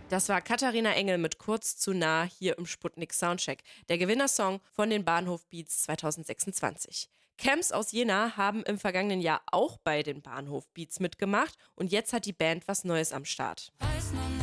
Das war Katharina Engel mit Kurz zu nah hier im Sputnik Soundcheck, der Gewinnersong von den Bahnhof Beats 2026. Camps aus Jena haben im vergangenen Jahr auch bei den Bahnhof Beats mitgemacht und jetzt hat die Band was Neues am Start. Weiß noch